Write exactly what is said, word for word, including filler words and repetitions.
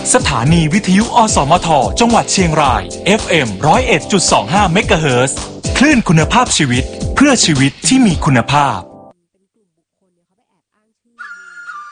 สถานีวิทยุอสมทจังหวัดเชียงราย เอฟ เอ็ม หนึ่งศูนย์เอ็ดจุดสองห้า เมกะเฮิรตซ์ คลื่นคุณภาพชีวิตเพื่อชีวิตที่มีคุณภาพ